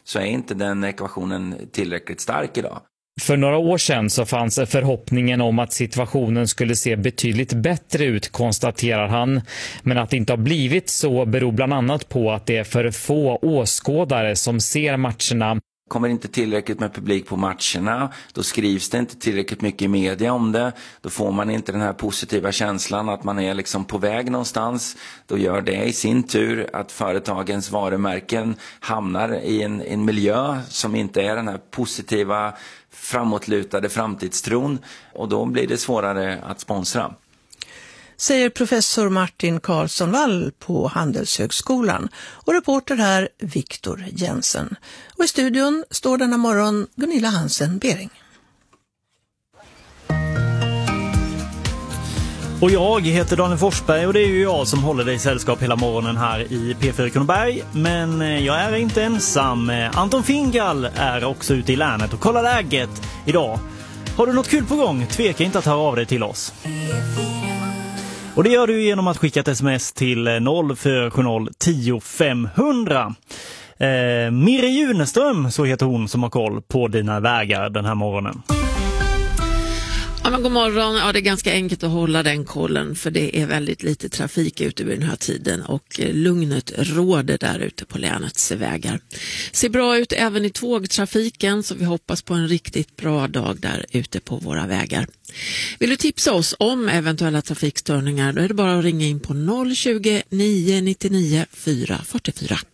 så är inte den ekvationen tillräckligt stark idag. För några år sedan så fanns förhoppningen om att situationen skulle se betydligt bättre ut, konstaterar han. Men att det inte har blivit så beror bland annat på att det är för få åskådare som ser matcherna. Kommer inte tillräckligt med publik på matcherna, då skrivs det inte tillräckligt mycket i media om det. Då får man inte den här positiva känslan att man är liksom på väg någonstans. Då gör det i sin tur att företagens varumärken hamnar i en miljö som inte är den här positiva, framåtlutade framtidstron. Och då blir det svårare att sponsra. Säger professor Martin Karlsson Wall på Handelshögskolan. Och reporter här Viktor Jensen. Och i studion står denna morgon Gunilla Hansen-Bering. Och jag heter Daniel Forsberg och det är ju jag som håller dig sällskap hela morgonen här i P4 Kronoberg. Men jag är inte ensam. Anton Fingal är också ute i länet och kollar läget idag. Har du något kul på gång? Tveka inte att höra av dig till oss. Och det gör du genom att skicka ett sms till 040 10 500. Mirre Juneström, så heter hon, som har koll på dina vägar den här morgonen. Ja, men god morgon. Ja, det är ganska enkelt att hålla den kollen för det är väldigt lite trafik ute vid den här tiden och lugnet råder där ute på länets vägar. Ser bra ut även i tågtrafiken så vi hoppas på en riktigt bra dag där ute på våra vägar. Vill du tipsa oss om eventuella trafikstörningar då är det bara att ringa in på 020 999 444.